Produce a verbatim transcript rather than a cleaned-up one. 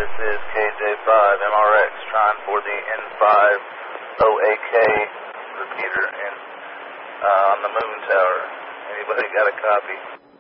This is K J five M R X trying for the N five O A K repeater in, uh, on the moon tower. Anybody got a copy?